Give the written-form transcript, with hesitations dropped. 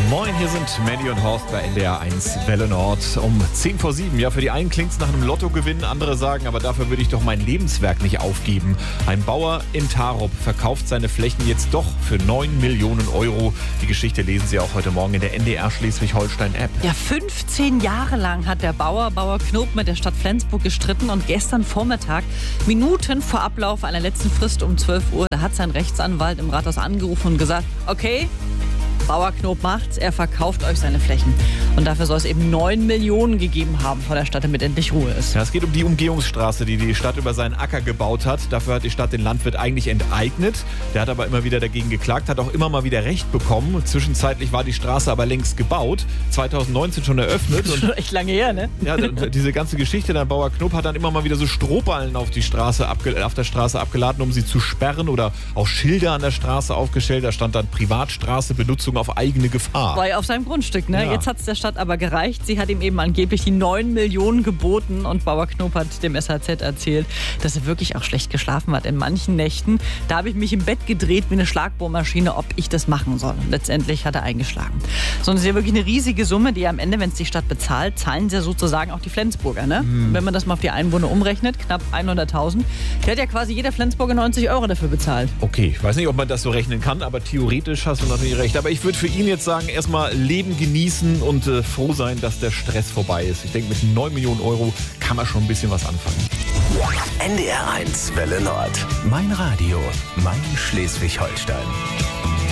Moin, hier sind Mandy und Horst bei NDR 1 Welle Nord um 10 vor 7. Ja, für die einen klingt es nach einem Lottogewinn, andere sagen, aber dafür würde ich doch mein Lebenswerk nicht aufgeben. Ein Bauer in Tarup verkauft seine Flächen jetzt doch für 9 Millionen Euro. Die Geschichte lesen Sie auch heute Morgen in der NDR Schleswig-Holstein-App. Ja, 15 Jahre lang hat der Bauer Knob mit der Stadt Flensburg gestritten und gestern Vormittag, Minuten vor Ablauf einer letzten Frist um 12 Uhr, da hat sein Rechtsanwalt im Rathaus angerufen und gesagt, okay, Bauer Knob macht's, er verkauft euch seine Flächen. Und dafür soll es eben 9 Millionen gegeben haben von der Stadt, damit endlich Ruhe ist. Ja, es geht um die Umgehungsstraße, die die Stadt über seinen Acker gebaut hat. Dafür hat die Stadt den Landwirt eigentlich enteignet. Der hat aber immer wieder dagegen geklagt, hat auch immer mal wieder Recht bekommen. Zwischenzeitlich war die Straße aber längst gebaut, 2019 schon eröffnet. Das ist schon echt lange her, ne? Ja, diese ganze Geschichte, der Bauer Knob hat dann immer mal wieder so Strohballen auf der Straße abgeladen, um sie zu sperren, oder auch Schilder an der Straße aufgestellt. Da stand dann Privatstraße, Benutzung auf eigene Gefahr. War ja auf seinem Grundstück, ne? Ja. Jetzt hat es der Stadt aber gereicht. Sie hat ihm eben angeblich die 9 Millionen geboten und Bauer Knob hat dem SHZ erzählt, dass er wirklich auch schlecht geschlafen hat in manchen Nächten. Da habe ich mich im Bett gedreht wie eine Schlagbohrmaschine, ob ich das machen soll. Letztendlich hat er eingeschlagen. So, das ist ja wirklich eine riesige Summe, die am Ende, wenn es die Stadt bezahlt, zahlen sie ja sozusagen auch die Flensburger, ne? Wenn man das mal auf die Einwohner umrechnet, knapp 100.000. Der hat ja quasi jeder Flensburger 90 Euro dafür bezahlt. Okay, ich weiß nicht, ob man das so rechnen kann, aber theoretisch hast du natürlich recht. Aber ich würde für ihn jetzt sagen, erstmal Leben genießen und froh sein, dass der Stress vorbei ist. Ich denke, mit 9 Millionen Euro kann man schon ein bisschen was anfangen. NDR 1 Welle Nord. Mein Radio, mein Schleswig-Holstein.